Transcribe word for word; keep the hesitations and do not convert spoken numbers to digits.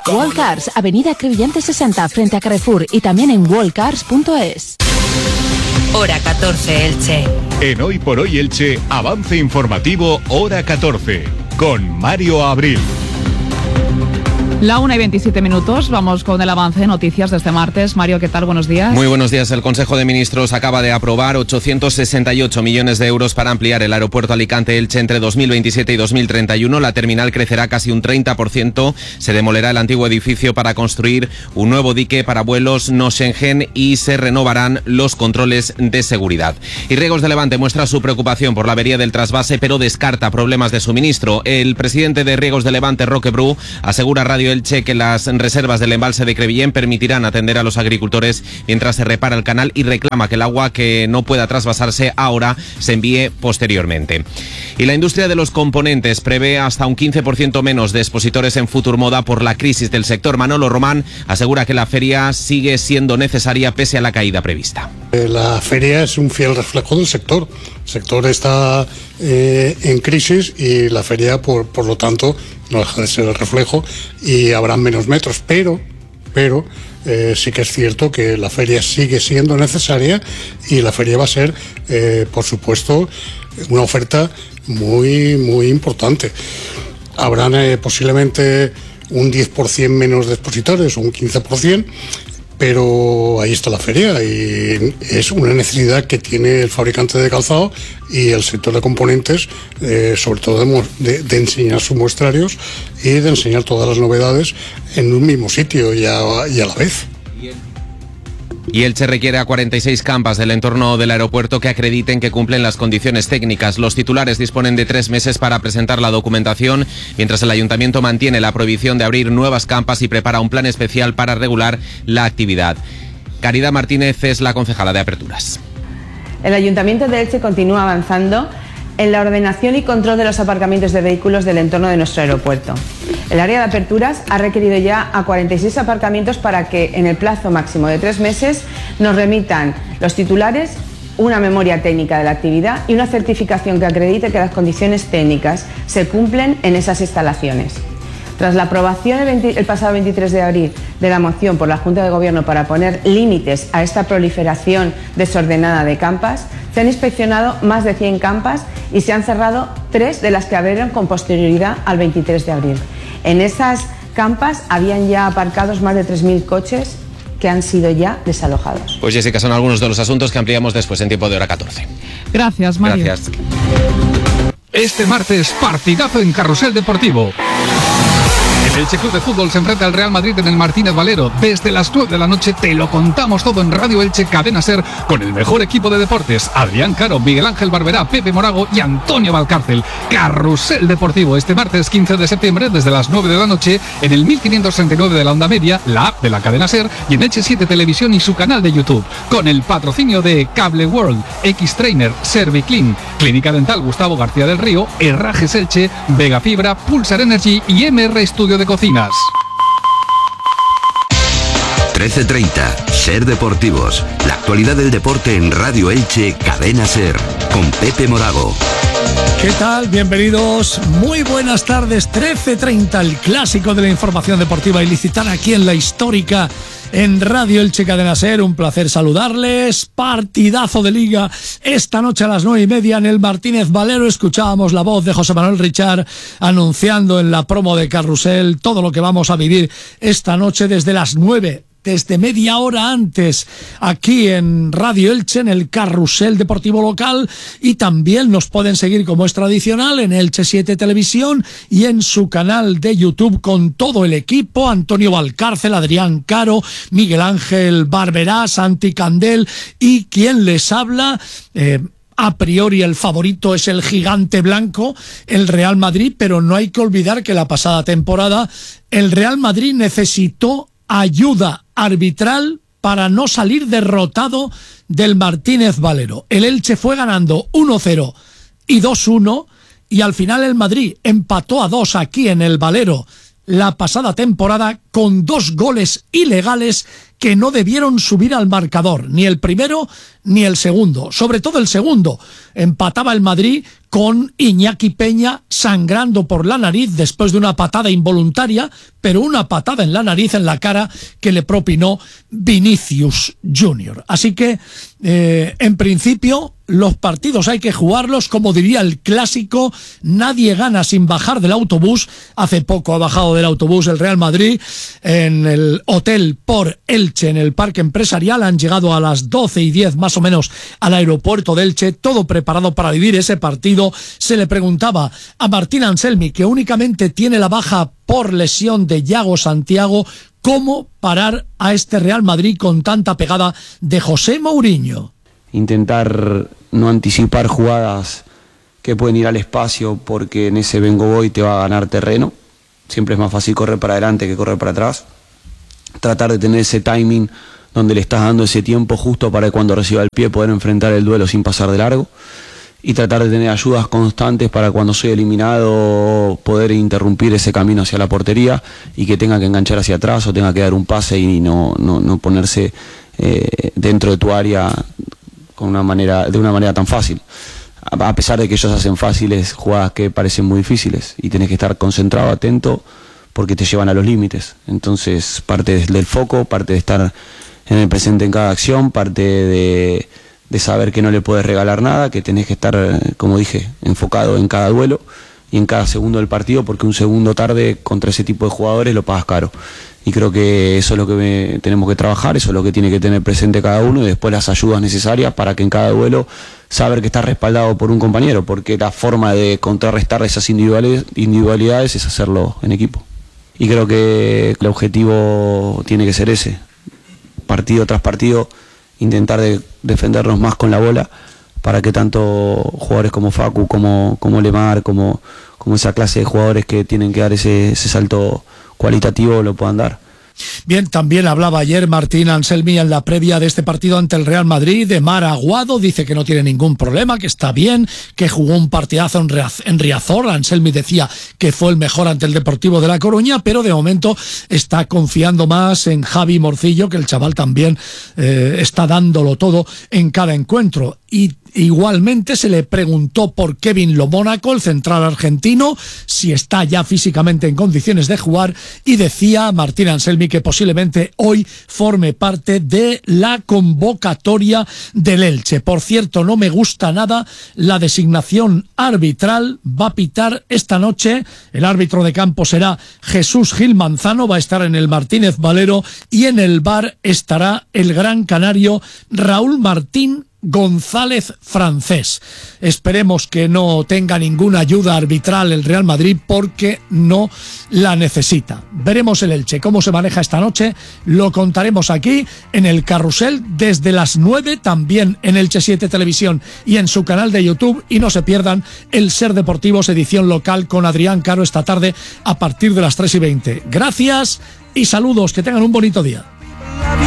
Wallcars, Avenida Crevillente sesenta, frente a Carrefour, y también en wallcars punto es. Hora catorce, Elche. En Hoy por Hoy Elche, avance informativo Hora catorce, con Mario Abril. La una y veintisiete minutos, vamos con el avance de noticias de este martes. Mario, ¿qué tal? Buenos días. Muy buenos días. El Consejo de Ministros acaba de aprobar ochocientos sesenta y ocho millones de euros para ampliar el aeropuerto Alicante-Elche entre dos mil veintisiete y dos mil treinta y uno. La terminal crecerá casi un treinta por ciento. Se demolerá el antiguo edificio para construir un nuevo dique para vuelos no Schengen y se renovarán los controles de seguridad. Y Riegos de Levante muestra su preocupación por la avería del trasvase, pero descarta problemas de suministro. El presidente de Riegos de Levante, Roque Bru, asegura a Radio Elche que las reservas del embalse de Crevillent permitirán atender a los agricultores mientras se repara el canal y reclama que el agua que no pueda trasvasarse ahora se envíe posteriormente. Y la industria de los componentes prevé hasta un quince por ciento menos de expositores en Futurmoda por la crisis del sector. Manolo Román asegura que la feria sigue siendo necesaria pese a la caída prevista. La feria es un fiel reflejo del sector. El sector está eh, en crisis y la feria, por, por lo tanto, no deja de ser el reflejo y habrá menos metros, pero, pero eh, sí que es cierto que la feria sigue siendo necesaria y la feria va a ser, eh, por supuesto, una oferta muy, muy importante. Habrán eh, posiblemente un diez por ciento menos de expositores o un quince por ciento, pero ahí está la feria y es una necesidad que tiene el fabricante de calzado y el sector de componentes, eh, sobre todo de, de, de enseñar sus muestrarios y de enseñar todas las novedades en un mismo sitio y a, y a la vez. Y Elche requiere a cuarenta y seis campas del entorno del aeropuerto que acrediten que cumplen las condiciones técnicas. Los titulares disponen de tres meses para presentar la documentación, mientras el ayuntamiento mantiene la prohibición de abrir nuevas campas y prepara un plan especial para regular la actividad. Caridad Martínez es la concejala de Aperturas. El Ayuntamiento de Elche continúa avanzando en la ordenación y control de los aparcamientos de vehículos del entorno de nuestro aeropuerto. El área de Aperturas ha requerido ya a cuarenta y seis aparcamientos para que en el plazo máximo de tres meses nos remitan los titulares una memoria técnica de la actividad y una certificación que acredite que las condiciones técnicas se cumplen en esas instalaciones. Tras la aprobación el, veinte, el pasado veintitrés de abril de la moción por la Junta de Gobierno para poner límites a esta proliferación desordenada de campas, se han inspeccionado más de cien campas y se han cerrado tres de las que abrieron con posterioridad al veintitrés de abril. En esas campas habían ya aparcados más de tres mil coches que han sido ya desalojados. Pues Jessica, son algunos de los asuntos que ampliamos después en tiempo de hora catorce. Gracias, Mario. Gracias. Este martes, partidazo en Carrusel Deportivo. El Elche Club de Fútbol se enfrenta al Real Madrid en el Martínez Valero. Desde las nueve de la noche te lo contamos todo en Radio Elche Cadena Ser con el mejor equipo de deportes. Adrián Caro, Miguel Ángel Barberá, Pepe Morago y Antonio Valcárcel. Carrusel Deportivo este martes quince de septiembre desde las nueve de la noche en el mil quinientos treinta y nueve de la onda media, la app de la Cadena Ser y en Elche siete Televisión y su canal de YouTube. Con el patrocinio de Cable World, X-Trainer, Serviclean, Clínica Dental Gustavo García del Río, Herrajes Elche, Vega Fibra, Pulsar Energy y M R Estudio de Cocinas. trece treinta, Ser Deportivos. La actualidad del deporte en Radio Elche, Cadena Ser, con Pepe Morago. ¿Qué tal? Bienvenidos. Muy buenas tardes. trece treinta, el clásico de la información deportiva ilicitana aquí en la histórica en Radio Elche Cadena Ser. Un placer saludarles. Partidazo de liga esta noche a las nueve y media en el Martínez Valero. Escuchábamos la voz de José Manuel Richard anunciando en la promo de Carrusel todo lo que vamos a vivir esta noche desde las nueve. Desde media hora antes, aquí en Radio Elche, en el Carrusel Deportivo Local, y también nos pueden seguir, como es tradicional, en Elche siete Televisión y en su canal de YouTube con todo el equipo: Antonio Valcárcel, Adrián Caro, Miguel Ángel Barberá, Santi Candel y quien les habla. Eh, A priori el favorito es el gigante blanco, el Real Madrid, pero no hay que olvidar que la pasada temporada el Real Madrid necesitó ayuda arbitral para no salir derrotado del Martínez Valero. El Elche fue ganando uno cero y dos uno y al final el Madrid empató a dos aquí en el Valero la pasada temporada con dos goles ilegales que no debieron subir al marcador, ni el primero ni el segundo, sobre todo el segundo. Empataba el Madrid con Iñaki Peña sangrando por la nariz después de una patada involuntaria, pero una patada en la nariz, en la cara, que le propinó Vinicius Junior. Así que, eh, en principio, los partidos hay que jugarlos, como diría el clásico, nadie gana sin bajar del autobús. Hace poco ha bajado del autobús el Real Madrid en el hotel por Elche, en el Parque Empresarial. Han llegado a las doce y diez más o menos al aeropuerto de Elche, todo preparado para vivir ese partido. Se le preguntaba a Martín Anselmi, que únicamente tiene la baja por lesión de Yago Santiago, cómo parar a este Real Madrid con tanta pegada de José Mourinho. Intentar no anticipar jugadas que pueden ir al espacio, porque en ese vengo voy te va a ganar terreno. Siempre es más fácil correr para adelante que correr para atrás. Tratar de tener ese timing donde le estás dando ese tiempo justo para que cuando reciba el pie poder enfrentar el duelo sin pasar de largo, y tratar de tener ayudas constantes para cuando soy eliminado poder interrumpir ese camino hacia la portería y que tenga que enganchar hacia atrás o tenga que dar un pase y no, no, no ponerse eh, dentro de tu área con una manera, de una manera tan fácil. A pesar de que ellos hacen fáciles jugadas que parecen muy difíciles, y tienes que estar concentrado, atento, porque te llevan a los límites. Entonces, parte del foco, parte de estar en el presente en cada acción, parte de, de saber que no le puedes regalar nada, que tenés que estar, como dije, enfocado en cada duelo y en cada segundo del partido, porque un segundo tarde contra ese tipo de jugadores lo pagas caro. Y creo que eso es lo que me, tenemos que trabajar, eso es lo que tiene que tener presente cada uno, y después las ayudas necesarias para que en cada duelo saber que estás respaldado por un compañero, porque la forma de contrarrestar esas individualidades, individualidades es hacerlo en equipo. Y creo que el objetivo tiene que ser ese, partido tras partido, intentar de defendernos más con la bola, para que tanto jugadores como Facu, como, como Lemar, como, como esa clase de jugadores que tienen que dar ese, ese salto cualitativo lo puedan dar. Bien, también hablaba ayer Martín Anselmi en la previa de este partido ante el Real Madrid de Mar Aguado. Dice que no tiene ningún problema, que está bien, que jugó un partidazo en Riazor. Anselmi decía que fue el mejor ante el Deportivo de La Coruña, pero de momento está confiando más en Javi Morcillo, que el chaval también eh, está dándolo todo en cada encuentro. Y igualmente se le preguntó por Kevin Lo Mónaco, el central argentino, si está ya físicamente en condiciones de jugar, y decía Martín Anselmi que posiblemente hoy forme parte de la convocatoria del Elche. Por cierto, no me gusta nada la designación arbitral. Va a pitar esta noche, el árbitro de campo será Jesús Gil Manzano, va a estar en el Martínez Valero, y en el V A R estará el gran canario Raúl Martín González Francés. Esperemos que no tenga ninguna ayuda arbitral el Real Madrid, porque no la necesita. Veremos el Elche cómo se maneja esta noche, lo contaremos aquí en el Carrusel desde las nueve, también en Elche siete Televisión y en su canal de YouTube, y no se pierdan el Ser Deportivos edición local con Adrián Caro esta tarde a partir de las tres y veinte. Gracias y saludos, que tengan un bonito día.